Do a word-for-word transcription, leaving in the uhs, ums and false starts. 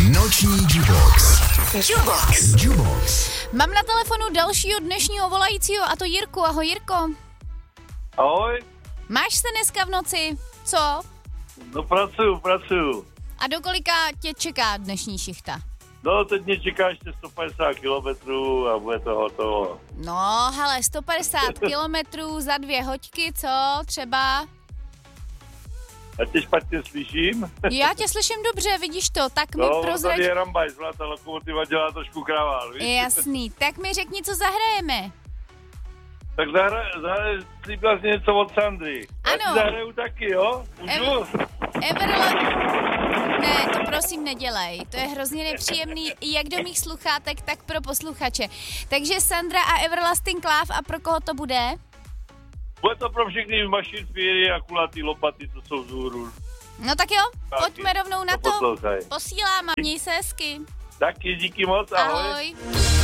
Noční Jubox. Jubox. Jubox. Mám na telefonu dalšího dnešního volajícího, a to Jirku. Ahoj, Jirko. Ahoj. Máš se dneska v noci? Co? No pracuju, pracuju. A do kolika tě čeká dnešní šichta? No, teď mě čeká ještě sto padesát kilometrů a bude to hotovo. No, hele, sto padesát kilometrů za dvě hoďky, co třeba? Já tě špatně slyším. Já tě slyším dobře, vidíš to, tak mi No, prozrať... tady je rambaj, ta lokomotiva dělá trošku kravál, víš? Jasný, tak mi řekni, co zahrajeme. Tak zahraje, zahraje slíbila jsi něco od Sandry. Ano. Já si zahraju taky, jo? Můžu? Everla... Ne, to prosím nedělej, to je hrozně nepříjemný jak do mých sluchátek, tak pro posluchače. Takže Sandra a Everlasting Love, a pro koho to bude? Bude to pro všechny Machine Fury a kulatý lopaty, co jsou vzhůru. No tak jo, Taky. pojďme rovnou na To to. poslouchaj. Posílám a měj se hezky. Taky díky moc, ahoj. Ahoj.